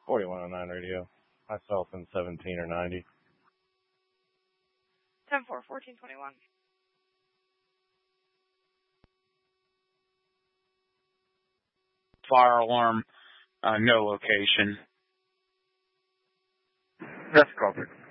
4109 radio. Myself in 17 or 90. 10-4, 1421. Fire alarm, no location. That's covered.